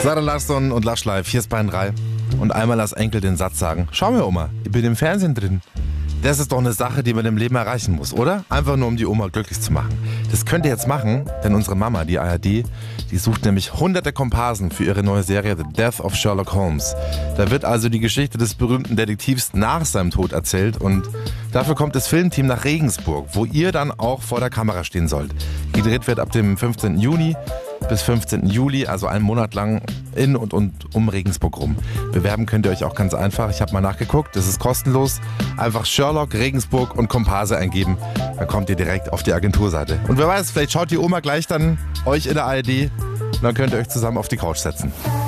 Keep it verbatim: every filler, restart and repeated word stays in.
Sarah Larsson und Lush Live, hier ist Bayern drei. Und einmal als Enkel den Satz sagen: Schau mir, Oma, ich bin im Fernsehen drin. Das ist doch eine Sache, die man im Leben erreichen muss, oder? Einfach nur, um die Oma glücklich zu machen. Das könnt ihr jetzt machen, denn unsere Mama, die A R D, die sucht nämlich hunderte Komparsen für ihre neue Serie The Death of Sherlock Holmes. Da wird also die Geschichte des berühmten Detektivs nach seinem Tod erzählt und dafür kommt das Filmteam nach Regensburg, wo ihr dann auch vor der Kamera stehen sollt. Gedreht wird ab dem fünfzehnten Juni bis fünfzehnten Juli, also einen Monat lang in und, und um Regensburg rum. Bewerben könnt ihr euch auch ganz einfach. Ich habe mal nachgeguckt, das ist kostenlos. Einfach Sherlock, Regensburg und Komparse eingeben. Dann kommt ihr direkt auf die Agenturseite. Und wer weiß, vielleicht schaut die Oma gleich dann euch in der A R D und dann könnt ihr euch zusammen auf die Couch setzen.